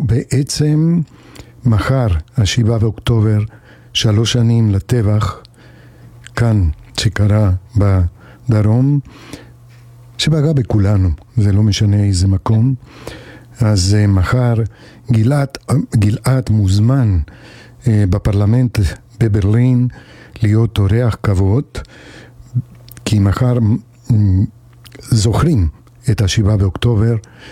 בעצם מחר, 7 באוקטובר, 3 שנים לטבח, כאן שקרה בדרום, שפגע בכולנו, זה לא משנה איזה מקום. אז מחר גלעד מוזמן בפרלמנט בברלין להיות אורח כבוד, כי מחר זוכרים את 7 באוקטובר,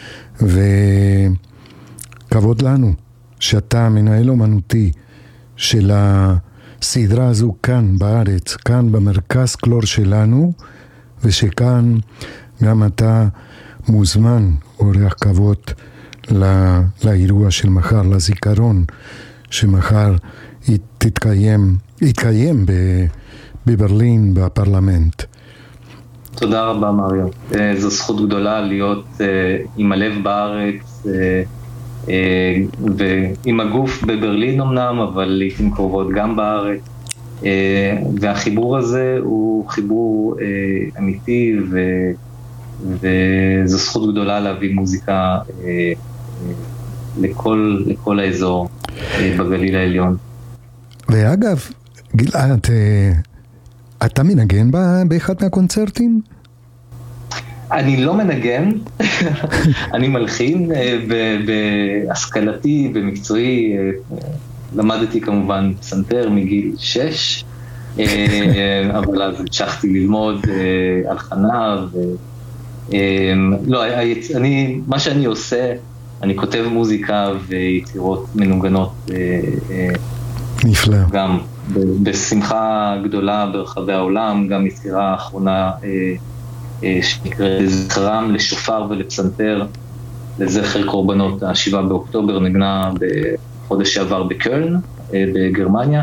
וכבוד לנו שאתה מנהל אומנותי של הסדרה הזו כאן בארץ, כאן במרכז קלור שלנו, ושכאן גם אתה מוזמן אורח כבוד לאירוע של מחר, לזיכרון שמחר יתקיים בברלין בפרלמנט. תודה רבה מריו, זו זכות גדולה להיות עם הלב בארץ ועם הגוף בברלין אמנם, אבל לעתים קרובות גם בארץ, והחיבור הזה הוא חיבור אמיתי, וזו זכות גדולה להביא מוזיקה לכל האזור בגליל העליון. ואגב, גלעד, אתה מנגן באחד מהקונצרטים? אני לא מנגן, אני מלחין בהשכלתי, במקצועי, למדתי כמובן פסנתר מגיל 6, אבל אז המשכתי ללמוד הלחנה, לא, מה שאני עושה, אני כותב מוזיקה ויצירות מנוגנות, נפלא. גם בשמחה גדולה ברחבי העולם, גם יצירה האחרונה שנקראת זכרם לשופר ולפסנתר, לזכר קורבנות 7 באוקטובר, נגנה בחודש שעבר בקולן, בגרמניה,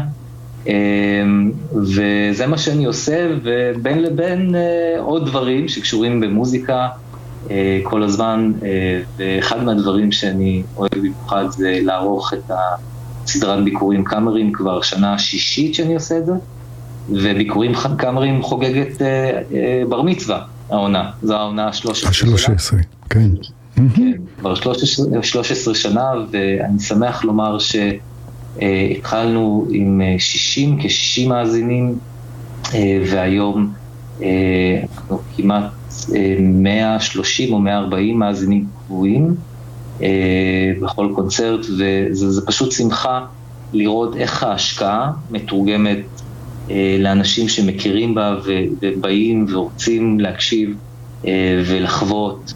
וזה מה שאני עושה, ובין לבין עוד דברים שקשורים במוזיקה כל הזמן, ואחד מהדברים שאני אוהב במיוחד זה לערוך את סדרת ביקורים קאמריים, כבר שנה שישית שאני עושה את זה, וביקורים קאמריים חוגגת בר מצווה, העונה, זו העונה ה-13. כן. כן, כבר 13 שנה, ואני שמח לומר שהתחלנו עם כ-60 מאזינים, והיום אנחנו כמעט 130 או 140 מאזינים קבועים בכל קונצרט, וזה פשוט שמחה לראות איך ההשקעה מתורגמת לאנשים שמכירים בה ובאים ורוצים להקשיב ולחוות,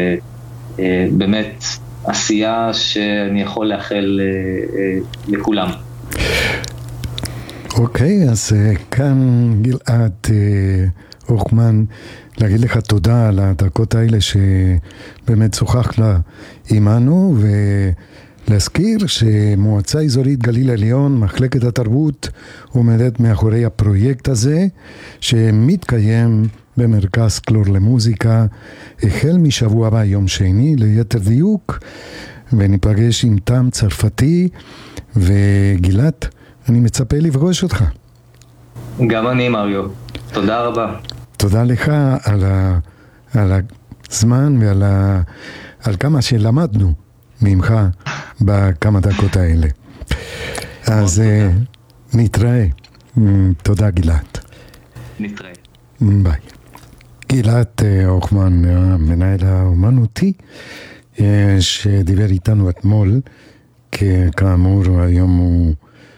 ובאמת עשייה שאני יכול לאחל לכולם. אוקיי, אז כאן גלעד הוכמן, להגיד לך תודה על הדקות האלה שבאמת שוחחת עמנו, ולהזכיר שמועצה אזורית גליל עליון, מחלקת התרבות, עומדת מאחורי הפרויקט הזה, שמתקיים במרכז קלור למוזיקה, החל משבוע הבא, יום שני, ליתר דיוק, וניפגש עם תם צרפתי, וגלעד, אני מצפה לפגוש אותך. גם אני מריו, תודה רבה. תודה לך על הזמן ועל כמה שלמדנו ממך בכמה דקות האלה. אז נתראה. תודה גלעד. נתראה. ביי. גלעד הוכמן, המנהל האומנותי, שדיבר איתנו אתמול, כאמור היום הוא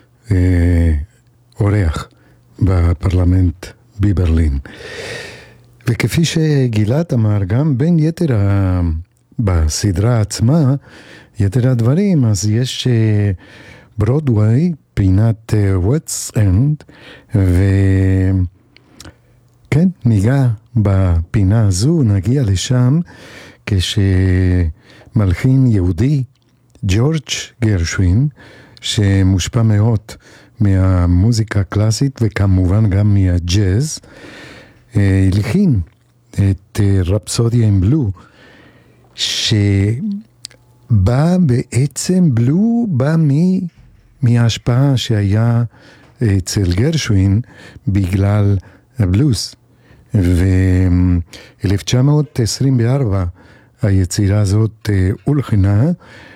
אורח בפרלמנט בברלין. וכפי שגלעד אמר, גם בין יתר בסדרה עצמה, יתר הדברים, אז יש ברודווי, פינת ווטס אנד, וכן, ניגע בפינה הזו, נגיע לשם, כשמלחין יהודי, ג'ורג' גרשווין, שמושפע מאוד מהמוזיקה הקלאסית וכמובן גם מהג'אז, הלחין את רפסודיה עם בלו, שבא בעצם בלו בא מההשפעה שהיה אצל גרשווין בגלל הבלוס. ו-1924 היצירה הזאת הולחנה